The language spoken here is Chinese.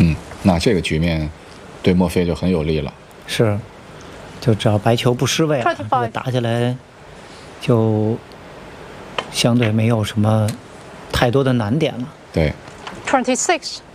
那这个局面对墨菲就很有利了。 是，就只要白球不失位了，这个打起来就相对没有什么太多的难点了。 对。 26.